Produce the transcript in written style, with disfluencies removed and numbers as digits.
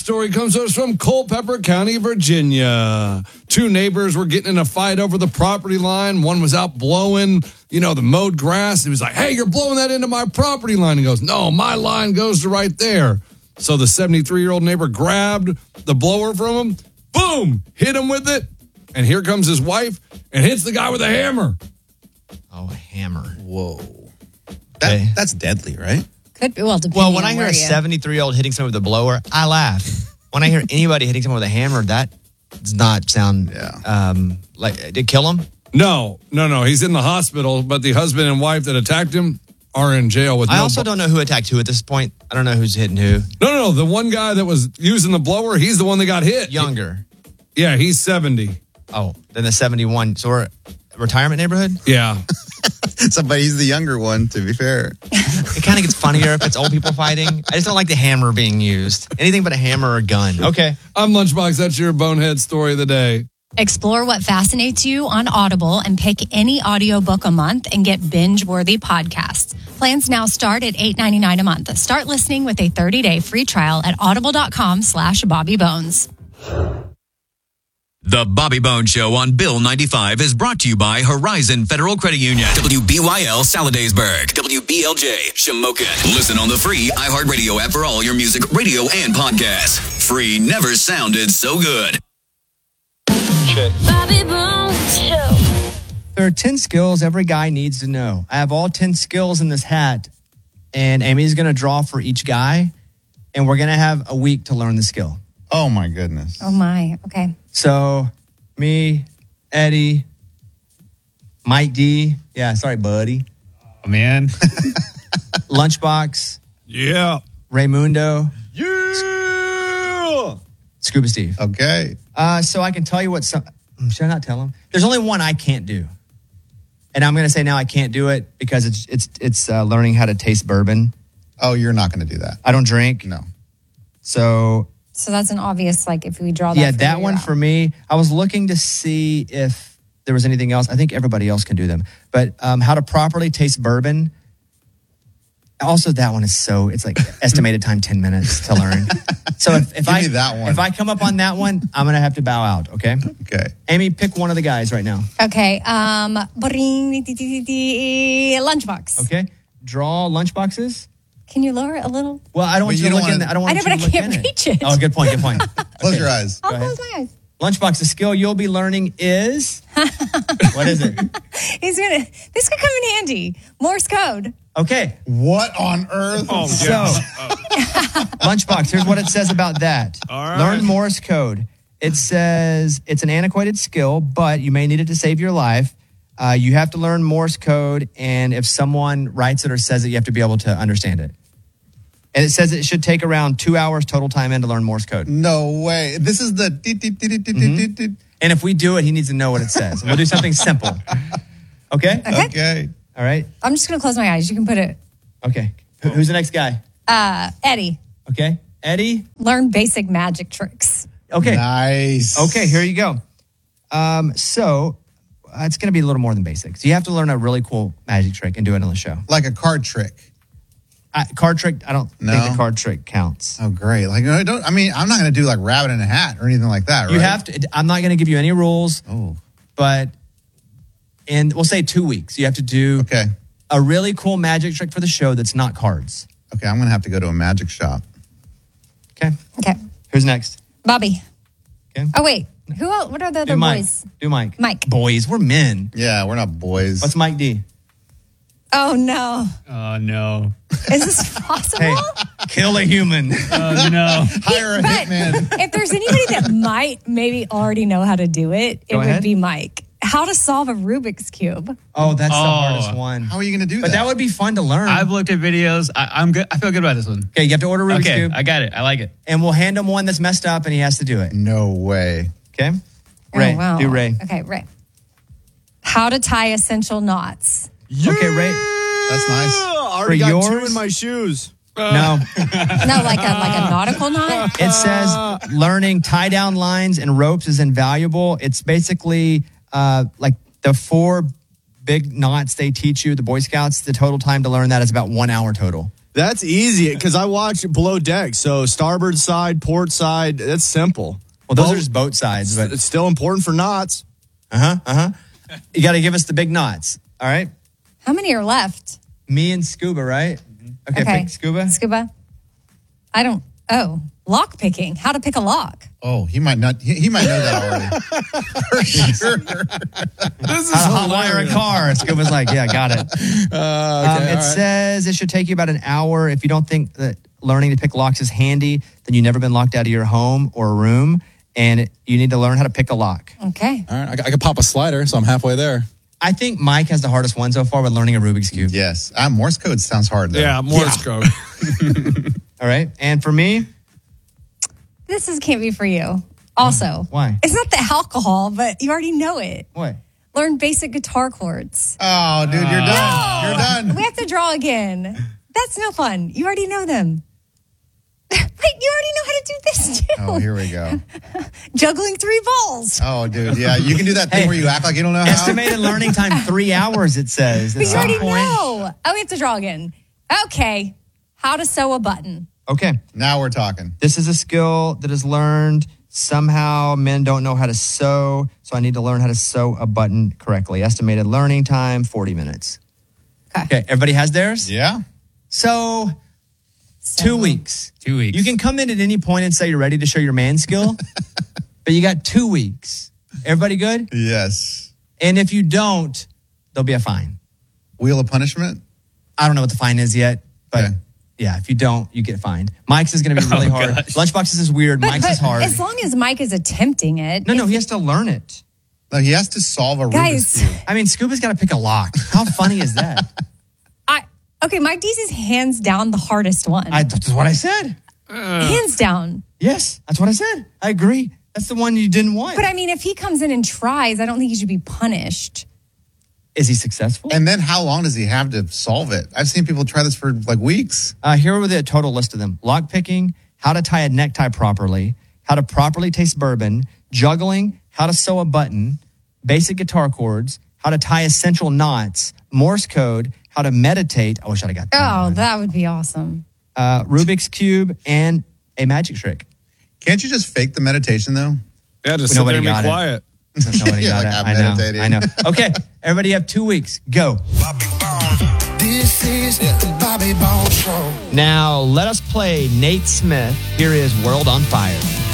story comes to us from Culpeper County, Virginia. Two neighbors were getting in a fight over the property line. One was out blowing, the mowed grass. He was like, hey, you're blowing that into my property line. He goes, no, my line goes to right there. So the 73-year-old neighbor grabbed the blower from him, boom, hit him with it. And here comes his wife and hits the guy with a hammer. Oh, a hammer. Whoa. That's deadly, right? Could be. Well, Well, when I hear a 73-year-old hitting someone with a blower, I laugh. When I hear anybody hitting someone with a hammer, that does not sound like, did it kill him? No. He's in the hospital, but the husband and wife that attacked him are in jail with I also don't know who attacked who at this point. I don't know who's hitting who. No. The one guy that was using the blower, he's the one that got hit. Younger. Yeah, he's 70. Oh, then the 71. So we're a retirement neighborhood? Yeah. But he's the younger one, to be fair. It kind of gets funnier if it's old people fighting. I just don't like the hammer being used. Anything but a hammer or a gun. Okay. I'm Lunchbox. That's your bonehead story of the day. Explore what fascinates you on Audible and pick any audiobook a month and get binge-worthy podcasts. Plans now start at $8.99 a month. Start listening with a 30-day free trial at audible.com/BobbyBones. The Bobby Bones Show on Bill 95 is brought to you by Horizon Federal Credit Union, WBYL Saladaysburg, WBLJ Shamokin. Listen on the free iHeartRadio app for all your music, radio, and podcasts. Free never sounded so good. Bobby Bones Show. There are 10 skills every guy needs to know. I have all 10 skills in this hat, and Amy's going to draw for each guy, and we're going to have a week to learn the skill. Oh, my goodness. Oh, my. Okay. So, me, Eddie, Mike D. Yeah, sorry, buddy. Oh, man. Lunchbox. Yeah. Raymundo. Yeah. Scuba Steve. Okay. So I can tell you what should I not tell him? There's only one I can't do. And I'm going to say now I can't do it because it's learning how to taste bourbon. Oh, you're not going to do that. I don't drink. No. So that's an obvious, if we draw that. Yeah, that one for me. I was looking to see if there was anything else. I think everybody else can do them. But how to properly taste bourbon. Also, that one is it's like estimated time 10 minutes to learn. So if I come up on that one, I'm going to have to bow out, okay? Okay. Amy, pick one of the guys right now. Okay. Lunchbox. Okay. Draw lunchboxes. Can you lower it a little? Well, I don't want you to look in. I don't want you to look in it. I can't reach it. Oh, good point. Good point. Close your eyes. I'll close my eyes. Lunchbox, the skill you'll be learning is what is it? This could come in handy. Morse code. Okay. What on earth? Oh, so, Lunchbox, here's what it says about that. All right. Learn Morse code. It says it's an antiquated skill, but you may need it to save your life. You have to learn Morse code, and if someone writes it or says it, you have to be able to understand it. And it says it should take around 2 hours total time in to learn Morse code. No way. This is the... And if we do it, he needs to know what it says. We'll do something simple. Okay? Okay. All right. I'm just going to close my eyes. You can put it. Okay. Who's the next guy? Eddie. Okay. Eddie? Learn basic magic tricks. Okay. Nice. Okay, here you go. So it's going to be a little more than basic. So you have to learn a really cool magic trick and do it on the show. Like a card trick. Card trick, I don't think the card trick counts. Oh, great. I'm not going to do like rabbit in a hat or anything like that, right? You have to. I'm not going to give you any rules. Oh. But we'll say 2 weeks. You have to do a really cool magic trick for the show that's not cards. Okay, I'm going to have to go to a magic shop. Okay. Okay. Who's next? Bobby. Okay. Oh, wait. Who else? What are the other boys? Do Mike. Mike. Boys. We're men. Yeah, we're not boys. What's Mike D? Oh, no. Oh, no. Is this possible? Hey, kill a human. Oh, no. Hire a hitman. If there's anybody that might maybe already know how to do it, it would be Mike. How to solve a Rubik's Cube. Oh, that's the hardest one. How are you going to do that? But that would be fun to learn. I've looked at videos. I'm good. I feel good about this one. Okay, you have to order Rubik's Cube. I got it. I like it. And we'll hand him one that's messed up and he has to do it. No way. Okay? Ray, Oh, wow. do Ray. Okay, Ray. How to tie essential knots. Okay, Ray. That's nice. I already got two in my shoes. No. No, like a nautical knot? It says learning tie-down lines and ropes is invaluable. It's basically like the 4 big knots they teach you, the Boy Scouts. The total time to learn that is about 1 hour total. That's easy because I watch below deck. So starboard side, port side, that's simple. Well, those are just boat sides, but It's still important for knots. you got to give us the big knots. All right. How many are left? Me and Scuba, right? Okay, pick Scuba. Scuba. I don't. Oh, lock picking. How to pick a lock. Oh, he might not. He might know that already. For sure. This is How to hotwire a hilarious. car. Scuba's like, yeah, got it. It says it should take you about an hour. If you don't think that learning to pick locks is handy, then you've never been locked out of your home or room, and you need to learn how to pick a lock. Okay. All right, I could pop a slider, so I'm halfway there. I think Mike has the hardest one so far with learning a Rubik's Cube. Yes. Morse code sounds hard, though. Yeah, Morse code. All right. And for me, This can't be for you. Also, why? It's not the alcohol, but you already know it. What? Learn basic guitar chords. Oh, dude, you're done. You're done. We have to draw again. That's no fun. You already know them. Wait, you already know how to do this too. Oh, here we go. Juggling 3 balls. Oh, dude, yeah. You can do that thing Hey, where you act like you don't know how. Estimated learning time 3 hours, it says. At But you some already point. know. Oh, we have to draw again. Okay. How to sew a button. Okay. Now we're talking. This is a skill that is learned. Somehow men don't know how to sew, so I need to learn how to sew a button correctly. Estimated learning time, 40 minutes. Okay, everybody has theirs? Yeah. So, 2 weeks. 2 weeks. You can come in at any point and say you're ready to show your man skill, but you got 2 weeks. Everybody good? Yes. And if you don't, there'll be a fine. Wheel of punishment? I don't know what the fine is yet, but Okay. yeah, if you don't, you get fined. Mike's is going to be really hard. gosh. Lunchbox's is weird. Mike's is hard. as long as Mike is attempting it. No, he has to learn it. No, he has to solve a Rubik's Guys, Cube. I mean, Scuba's got to pick a lock. How funny is that? okay, Mike Dees is hands down the hardest one. That's what I said. Hands down. Yes, that's what I said. I agree. That's the one you didn't want. But I mean, if he comes in and tries, I don't think he should be punished. Is he successful? And then how long does he have to solve it? I've seen people try this for like weeks. Here are the total list of them. Lock picking, how to tie a necktie properly, how to properly taste bourbon, juggling, how to sew a button, basic guitar chords, how to tie essential knots, Morse code, how to meditate. I wish I'd have got that. Oh, that would be awesome. Rubik's Cube, and a magic trick. Can't you just fake the meditation though? Yeah, just sit there Nobody and be got it. quiet. Nobody Yeah, got like it. I'm I know. meditating. I know. Okay, everybody have 2 weeks. Go. This is the Bobby Bones Show. Now, let us play Nate Smith. Here is World on Fire.